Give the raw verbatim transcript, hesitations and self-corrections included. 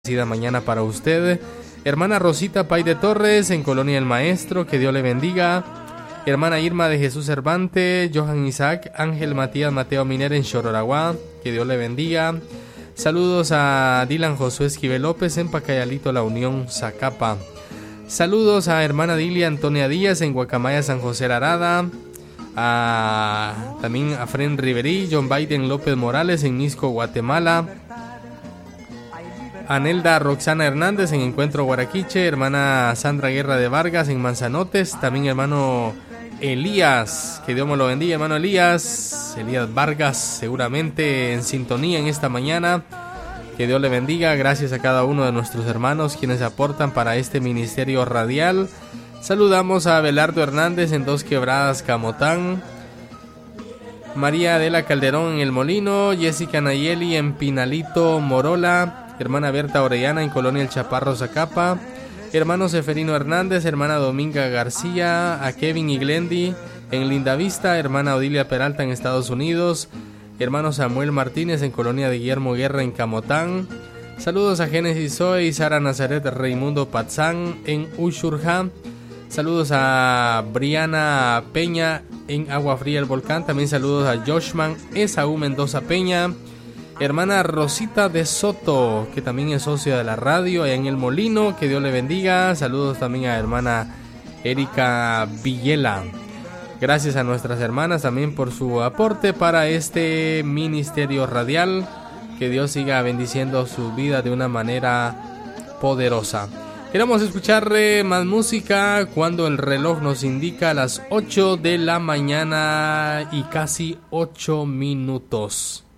Mañana para usted. Hermana Rosita Pay de Torres en Colonia El Maestro, que Dios le bendiga. Hermana Irma de Jesús Cervante, Johan Isaac, Ángel Matías Mateo Miner en Chororaguá, que Dios le bendiga. Saludos a Dylan Josué Esquivel López en Pacayalito La Unión, Zacapa. Saludos a hermana Dilia Antonia Díaz en Guacamaya, San José Arada. A, también a Fren Riverí, John Biden López Morales en Misco, Guatemala. Anelda Roxana Hernández en Encuentro Guaraquiche, hermana Sandra Guerra de Vargas en Manzanotes, también hermano Elías, que Dios me lo bendiga, hermano Elías, Elías Vargas, seguramente en sintonía en esta mañana, que Dios le bendiga. Gracias a cada uno de nuestros hermanos quienes aportan para este ministerio radial. Saludamos a Abelardo Hernández en Dos Quebradas, Camotán, María Adela Calderón en El Molino, Jessica Nayeli en Pinalito, Morola, hermana Berta Orellana en Colonia El Chaparro, Zacapa, hermano Seferino Hernández, hermana Dominga García, a Kevin y Glendy en Lindavista, hermana Odilia Peralta en Estados Unidos, hermano Samuel Martínez en Colonia de Guillermo Guerra en Camotán. Saludos a Génesis Zoe y Sara Nazaret Raimundo Patzán en Ushurja. Saludos a Briana Peña en Agua Fría El Volcán. También saludos a Joshman Esaú Mendoza Peña. Hermana Rosita de Soto, que también es socia de la radio allá en El Molino, que Dios le bendiga. Saludos también a hermana Erika Villela. Gracias a nuestras hermanas también por su aporte para este ministerio radial. Que Dios siga bendiciendo su vida de una manera poderosa. Queremos escuchar eh, más música cuando el reloj nos indica las ocho de la mañana y casi ocho minutos.